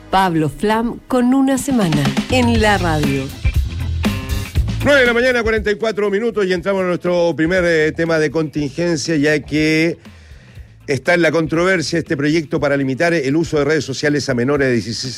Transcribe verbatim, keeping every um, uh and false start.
Pablo Flam con Una Semana en la radio. nueve de la mañana, cuarenta y cuatro minutos, y entramos a nuestro primer eh, tema de contingencia, ya que está en la controversia este proyecto para limitar el uso de redes sociales a menores de dieciséis